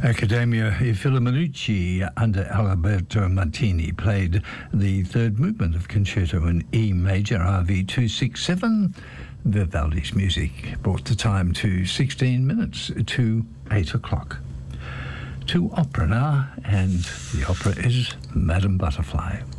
Accademia Philharmonici under Alberto Martini played the third movement of Concerto in E major, RV 267. Vivaldi's music brought the time to 16 minutes to 8 o'clock. To opera now, and the opera is Madame Butterfly.